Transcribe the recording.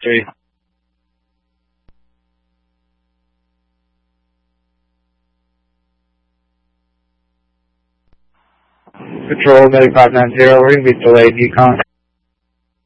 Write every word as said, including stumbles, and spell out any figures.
three. Control, Medic five nine zero, we're going to be delayed, Yukon.